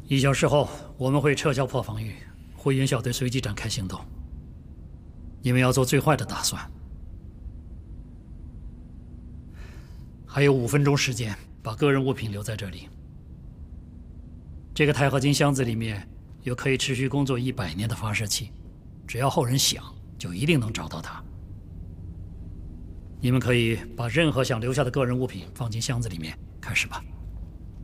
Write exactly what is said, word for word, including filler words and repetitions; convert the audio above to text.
一小时后，我们会撤销破防御，灰云小队随即展开行动。你们要做最坏的打算。还有五分钟时间，把个人物品留在这里。这个钛合金箱子里面有可以持续工作一百年的发射器，只要后人想，就一定能找到它。你们可以把任何想留下的个人物品放进箱子里面，开始吧。